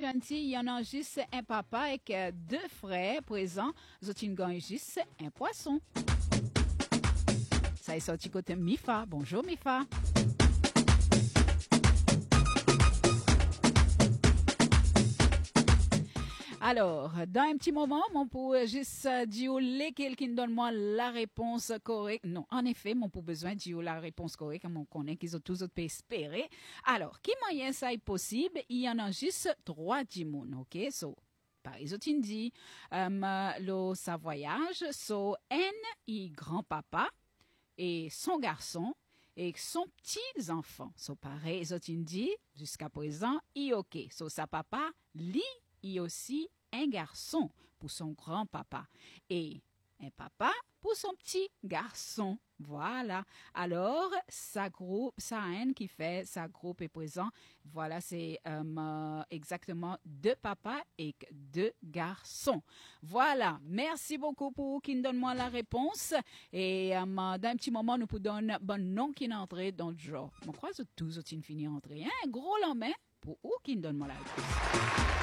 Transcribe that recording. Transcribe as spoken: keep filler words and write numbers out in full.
Clancy, il y en a juste un papa avec euh, deux frères présents. Zotin gagne juste un poisson. Ça est sorti côté Mifa. Bonjour Mifa. Alors, dans un petit moment, mon pour juste euh, dire lesquels qui donne moi la réponse correcte. Non, en effet, mon pour besoin de dire la réponse correcte, on connaît qu'ils ont tous autres pu espérer. Alors, qui moyen ça est possible? Il y en a juste trois dimoun, ok? So, par exemple, il dit, um, le sa voyage, so, N, il grand-papa, et son garçon, et son petit enfant. So, pareil, il dit, jusqu'à présent, il ok. So, sa papa, lui, il aussi un garçon pour son grand-papa et un papa pour son petit garçon. Voilà. Alors, sa groupe, ça un qui fait, sa groupe est présent. Voilà, c'est euh, exactement deux papas et deux garçons. Voilà. Merci beaucoup pour qui donne moi la réponse. Et euh, dans un petit moment, nous pouvons donner un bon nom qui est entré dans le genre. Je crois que tous ont fini entrer. Un gros lendemain pour où qui donne moi la réponse.